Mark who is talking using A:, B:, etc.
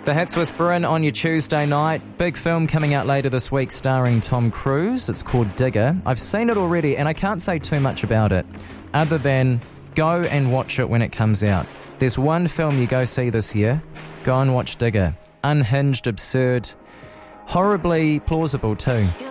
A: The Hits Whisperin' on your Tuesday night. Big film coming out later this week starring Tom Cruise. It's called Digger. I've seen it already and I can't say too much about it other than go and watch it when it comes out. There's one film you go see this year. Go and watch Digger. Unhinged, absurd, horribly plausible too.